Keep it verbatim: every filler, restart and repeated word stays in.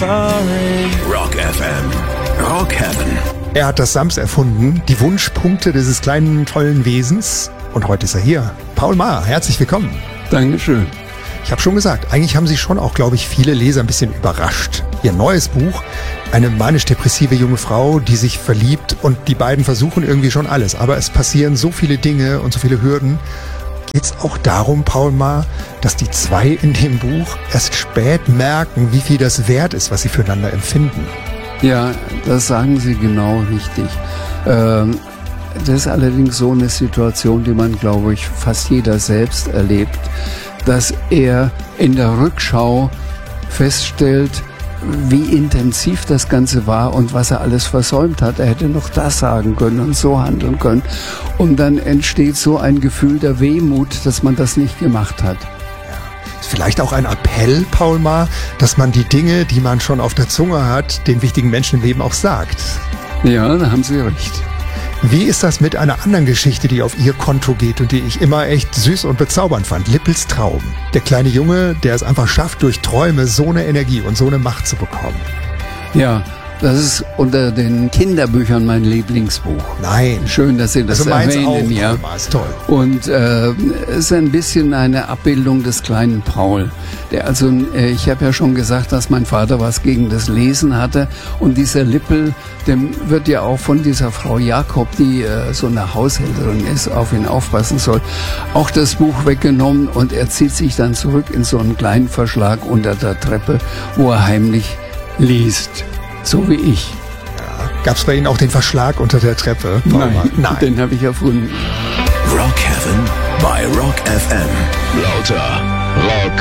sorry. Rock F M. Rock Heaven. Er hat das Sams erfunden, die Wunschpunkte dieses kleinen, tollen Wesens. Und heute ist er hier. Paul Maar, herzlich willkommen. Dankeschön. Ich habe schon gesagt, eigentlich haben Sie schon auch, glaube ich, viele Leser ein bisschen überrascht. Ihr neues Buch, eine manisch-depressive junge Frau, die sich verliebt, und die beiden versuchen irgendwie schon alles. Aber es passieren so viele Dinge und so viele Hürden. Geht es auch darum, Paul Maar, dass die zwei in dem Buch erst spät merken, wie viel das wert ist, was sie füreinander empfinden? Ja, das sagen Sie genau richtig. Ähm, das ist allerdings so eine Situation, die man, glaube ich, fast jeder selbst erlebt, dass er in der Rückschau feststellt, wie intensiv das Ganze war und was er alles versäumt hat. Er hätte noch das sagen können und so handeln können. Und dann entsteht so ein Gefühl der Wehmut, dass man das nicht gemacht hat. Vielleicht auch ein Appell, Paul Maar, dass man die Dinge, die man schon auf der Zunge hat, den wichtigen Menschen im Leben auch sagt. Ja, da haben Sie recht. Wie ist das mit einer anderen Geschichte, die auf Ihr Konto geht und die ich immer echt süß und bezaubernd fand? Lippels Traum. Der kleine Junge, der es einfach schafft, durch Träume so eine Energie und so eine Macht zu bekommen. Ja, das ist unter den Kinderbüchern mein Lieblingsbuch. Nein. Schön, dass Sie das also meins erwähnen. Auch, ja. Ist toll. Und äh, es ist ein bisschen eine Abbildung des kleinen Paul. Der also, äh, ich habe ja schon gesagt, dass mein Vater was gegen das Lesen hatte. Und dieser Lippel, dem wird ja auch von dieser Frau Jakob, die äh, so eine Haushälterin ist, auf ihn aufpassen soll, auch das Buch weggenommen. Und er zieht sich dann zurück in so einen kleinen Verschlag unter der Treppe, wo er heimlich liest. So wie ich. Ja. Gab es bei Ihnen auch den Verschlag unter der Treppe? Nein, Nein. Den habe ich erfunden. Rock Heaven bei Rock F M. Lauter Rock